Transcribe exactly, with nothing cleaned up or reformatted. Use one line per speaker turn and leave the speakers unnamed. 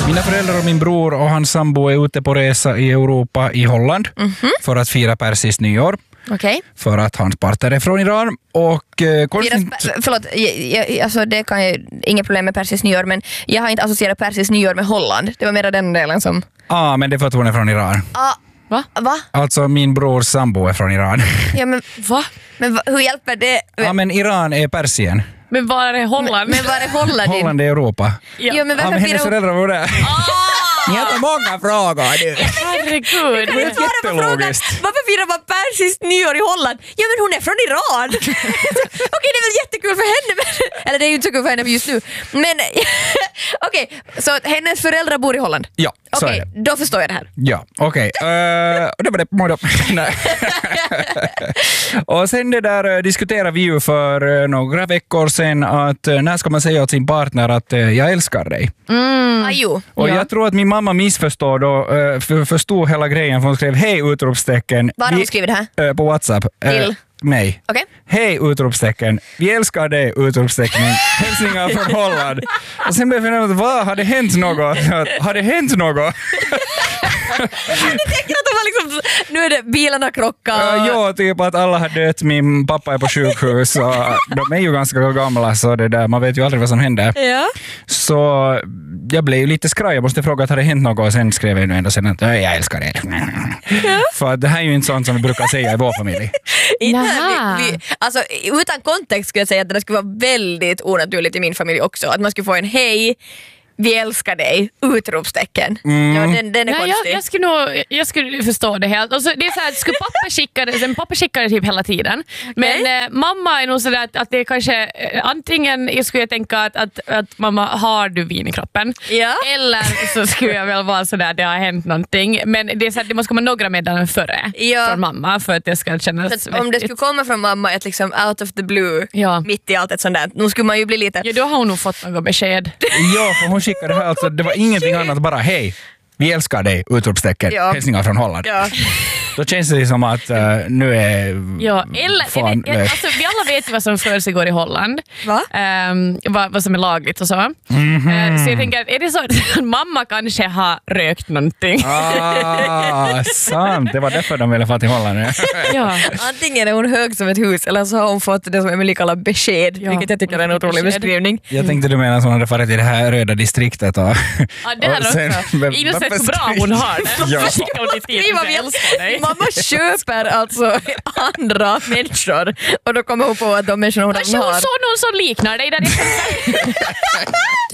Mina föräldrar och min bror och hans sambo är ute på resa i Europa, i Holland, mm-hmm. för att fira persiskt nyår.
Okay.
För att hans partner är från Iran. Och, eh, konstigt...
Firas, förlåt, jag, jag, alltså det kan ju inget problem med persiskt nyår, men jag har inte associerat persiskt nyår med Holland. Det var mer den delen som...
Ja, ah, men det är för att hon är från Iran.
Ah, va? Va?
Alltså min brors sambo är från Iran.
Ja, men va? Men va, hur hjälper det?
Ja, men Iran är Persien.
Men var är Holland?
Men, men var är Holland?
Holland är Europa.
Ja, ja men varför
ja, men hennes föräldrar var där.
Ah!
Ni har många frågor du.
Herregud.
Det är jättelogiskt.
Varför firar man persiskt nyår i Holland? Ja, men hon är från Iran. Okej, okay, det är väl jättekul för henne. Men, eller det är ju inte så kul för henne just nu. Men okej, okay, så hennes föräldrar bor i Holland?
Ja, så
okay,
är det.
Då förstår jag det här.
Ja, okej. Okay. Uh, det var det. Och sen det där diskuterade vi ju för några veckor sedan att när ska man säga åt sin partner att jag älskar dig?
Mm. Ah, jo.
Och
ja.
jag tror att min mamma missförstod och uh, förstod hela grejen, för hon skrev hej utropstecken.
Var har hon skrivit det här?
Uh, på WhatsApp.
Till? Uh,
mig.
Okay.
Hej utropstecken. Vi älskar dig utropstecken. Hälsningar från Holland. Och sen blev jag fråga, vad har det hänt något? Har det hänt något?
Jag tänker att de var liksom, nu är det bilarna krockar.
Uh, ja, typ att alla har dött. Min pappa är på sjukhus och de är ju ganska gamla, så det där, man vet ju aldrig vad som händer.
Ja.
Så jag blev ju lite skraj. Jag måste fråga att har det hänt något, och sen skrev jag nu ändå sen att jag älskar dig. Ja. För det här är ju inte sånt som vi brukar säga i vår familj.
Vi, vi, alltså, utan kontext skulle jag säga att det skulle vara väldigt onaturligt i min familj också. Att man skulle få en hej, vi älskar dig, utropstecken.
Mm.
Ja, den, den är
Nej,
konstig.
jag, jag, skulle nog, jag skulle förstå det helt. Och så, det är så här, skulle pappa skicka det, pappa skickar det typ hela tiden. Okay. Men eh, mamma är nog sådär att, att det är kanske eh, antingen jag skulle jag tänka att, att, att mamma, har du vin i kroppen?
Ja.
Eller så skulle jag väl vara sådär att det har hänt någonting. Men det är så här, det måste komma några meddelanden före
ja.
från mamma för att det ska kännas
så om det skulle komma från mamma ett liksom out of the blue,
ja.
mitt i allt ett sånt där, nu skulle man ju bli lite...
Ja, då har hon nog fått något besked.
Ja, för hon skickade det här, alltså, det var ingenting annat, bara hej, vi älskar dig, utropstecken, ja. Hälsningar från Holland.
Ja.
Då känns det som att uh, nu är
ja, eller,
fan
jag, alltså, vi alla vet ju vad som försiggår i Holland.
Va?
Um, vad, vad som är lagligt och så.
Mm-hmm.
Uh, så jag tänker, är det så att mamma kanske har rökt någonting?
Ah, sant. Det var därför de ville få till Holland.
Ja.
Antingen är hon hög som ett hus eller så har hon fått det som Emily kallar besked, ja, vilket jag tycker är en otrolig besked. beskrivning.
Jag tänkte du menar att hon hade farit i det här röda distriktet. Och,
ja, det här
och sen,
också. Ingen sett hur bra hon har det.
Ja.
Skriva vi, mamma köper alltså andra människor och då kommer hon på att de människorna hon
kanske
har.
Kanske hon såg någon som liknar dig där.